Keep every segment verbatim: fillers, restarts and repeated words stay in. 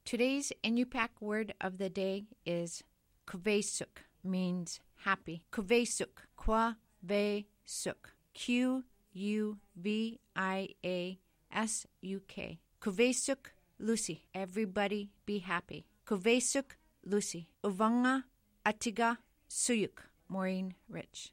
Today's Inupiaq word of the day is kuvesuk, means happy. Kuvesuk, kwa ve suk, Q U V I A S U K. Kuvesuk Lucy, everybody be happy. Kuvesuk Lucy, Uvanga Atiga Suyuk, Maureen Rich.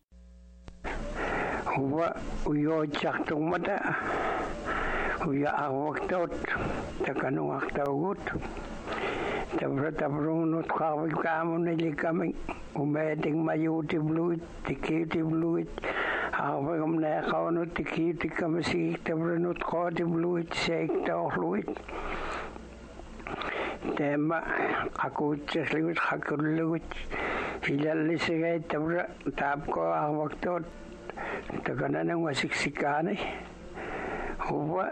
Huwa uyo chaktung mata uya awaktot takanung aktawgut tabra tabrung not kawig kamon nili kaming umeding mayuti bluit tikiti bluit awagam na kawanot tikiti kamasik tabra not kawati bluit seik tawluit tema akut sesliwit hakulluit hilallisigay tabra tapko awaktot tagana ng wasiksikani huwa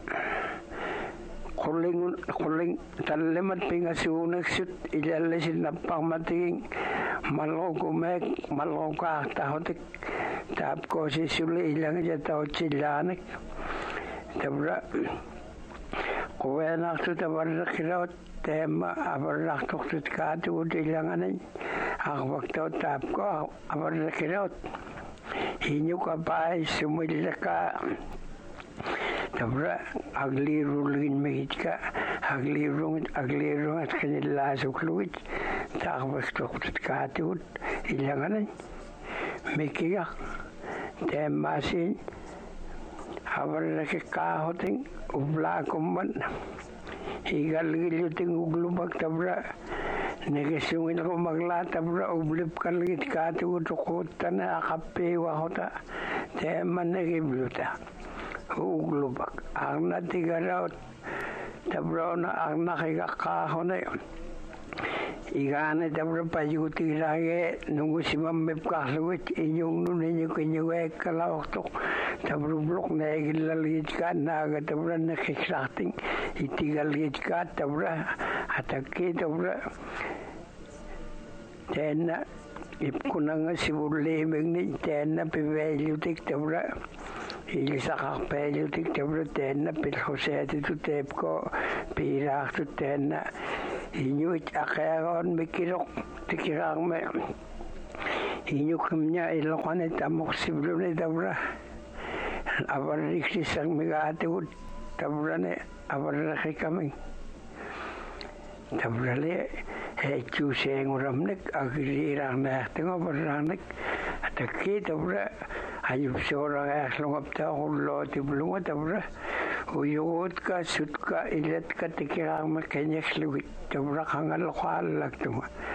kuling kuling talimat pingasunag sut ilalisin na pangmating malogumek maloga tahotik tap ko si suli ilang jataw chilanik tabra kuwenak su tabarak kiraut tema abarak tuktut katu ilanganin akwakto tap ko abarak kiraut Inyo ka pa sumila ka tabra aglirulin mahit ka aglirung aglirung at kanila sukluit takbas tuktot katut ilanganan mikiyak temasin habar nakikahoting ubla kumman higalgiluting uglubag tabra Negasungin ako maglatabra ublip kalit kati utukutan na akapewa ko ta tema nagibluta uglubak ang natigaraw tabra na ang nakikakaho na yun igana tabra payuti lagi nungu si mamip kakluwit inyong nunin yung kanyang kalawak to tabra blok na igilalit ka naga tabra nakiksating itigalit ka tabra atake tabra Tena ipkunanga sibulimig ni tena pivelutik tabra ilisakak pelutik tabra tena pilhoseti tu tepko pirak tu tena inyuit akayagon mikirok tikirang me inyukumnya ilokan itamok siblo ni tabra abariksi sang migaatut tabra ni abaraki kaming tabra li Hechu seng ramnek agirang na tengok beranek atake tabra ayub seorang aslong apta ullo tiblung tabra uyut ka sut ka ilet ka tikirang makanya sluit tabra kangal khal lak tu